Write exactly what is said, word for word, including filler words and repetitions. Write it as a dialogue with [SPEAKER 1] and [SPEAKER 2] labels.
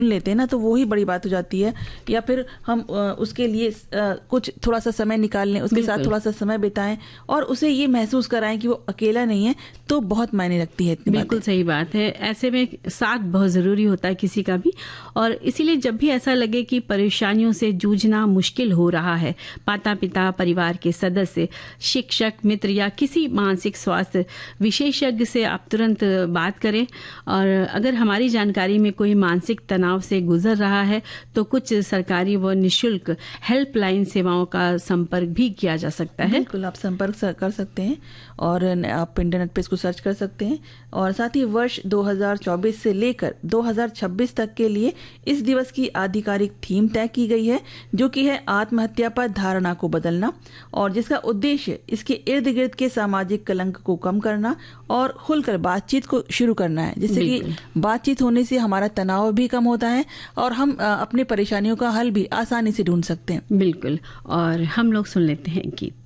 [SPEAKER 1] लेते हैं ना, तो वो ही बड़ी बात हो जाती है। या फिर हम उसके लिए कुछ थोड़ा सा समय निकाल लें, उसके साथ थोड़ा सा समय बिताएं और उसे ये महसूस कराएं कि वो अकेला नहीं है, तो बहुत मायने रखती है।
[SPEAKER 2] बिल्कुल सही बात है। ऐसे में साथ बहुत ज़रूरी होता है किसी का भी। और इसीलिए जब भी ऐसा लगे कि परेशानियों से जूझना मुश्किल हो रहा है, माता पिता, परिवार के सदस्य, शिक्षक, मित्र या किसी मानसिक स्वास्थ्य विशेषज्ञ से आप तुरंत बात करें। और अगर हमारी जानकारी में कोई मानसिक तनाव से गुजर रहा है तो कुछ सरकारी व निःशुल्क हेल्पलाइन सेवाओं का संपर्क भी किया जा सकता है।
[SPEAKER 1] बिल्कुल, आप संपर्क कर सकते हैं और आप इंटरनेट पे इसको सर्च कर सकते हैं। और साथ ही वर्ष दो हज़ार चौबीस से लेकर दो हज़ार छब्बीस तक के लिए इस दिवस की आधिकारिक थीम तय की गई है, जो कि है आत्महत्या पर धारणा को बदलना, और जिसका उद्देश्य इसके इर्द गिर्द के सामाजिक कलंक को कम करना और खुलकर बातचीत को शुरू करना है, जिससे कि बातचीत होने से हमारा तनाव भी कम होता है और हम अपनी परेशानियों का हल भी आसानी से ढूंढ सकते हैं।
[SPEAKER 2] बिल्कुल। और हम लोग सुन लेते हैं गीत।